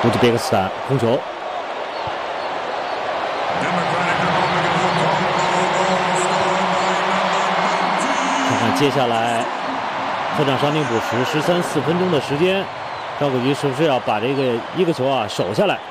乌兹别克斯坦控球。看看接下来客场伤停补时13、14分钟的时间，赵可菊是不是要把这个一个球啊守下来？